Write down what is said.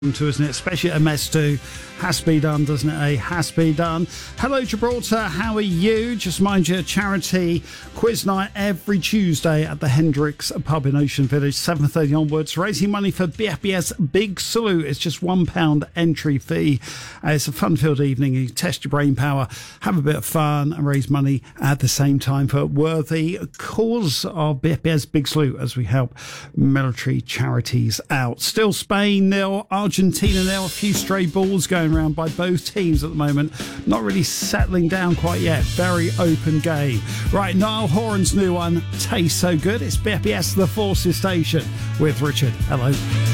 to, isn't it? Especially at MS2. Has to be done, doesn't it? Has to be done. Hello, Gibraltar. How are you? Just mind you, charity quiz night every Tuesday at the Hendricks pub in Ocean Village, 7:30 onwards. Raising money for BFBS Big Salute. It's just £1 entry fee. It's a fun-filled evening. You test your brain power, have a bit of fun, and raise money at the same time for a worthy cause of BFBS Big Salute as we help military charities out. Still Spain 0, Argentina 0. A few stray balls going around by both teams at the moment. Not really settling down quite yet. Very open game. Right, Niall Horan's new one, Tastes So Good. It's BFBS The Forces Station with Richard. Hello.